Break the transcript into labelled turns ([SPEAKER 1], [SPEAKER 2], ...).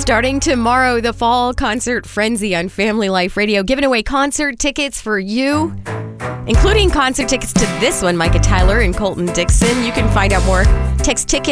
[SPEAKER 1] Starting tomorrow, the Fall Concert Frenzy on Family Life Radio, giving away concert tickets for you, including concert tickets to this one, Micah Tyler and Colton Dixon. You can find out more. Text ticket